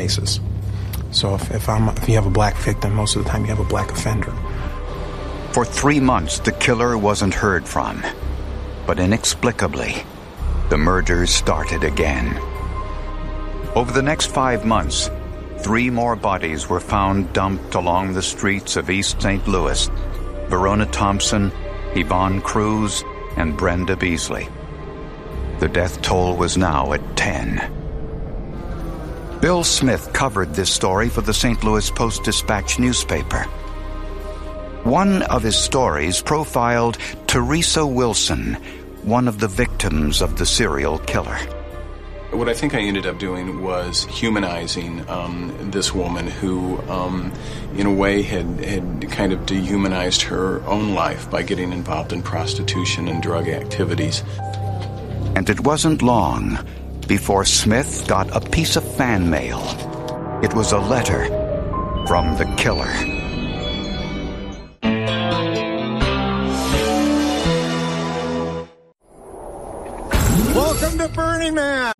cases. So if you have a black victim, most of the time you have a black offender. For 3 months, the killer wasn't heard from. But inexplicably, the murders started again. Over the next 5 months, 3 more bodies were found dumped along the streets of East St. Louis: Verona Thompson, Yvonne Cruz, and Brenda Beasley. The death toll was now at 10. Bill Smith covered this story for the St. Louis Post-Dispatch newspaper. One of his stories profiled Teresa Wilson, one of the victims of the serial killer. What I think I ended up doing was humanizing this woman who, in a way, had kind of dehumanized her own life by getting involved in prostitution and drug activities. And it wasn't long before Smith got a piece of fan mail. It was a letter from the killer. Welcome to Burning Man!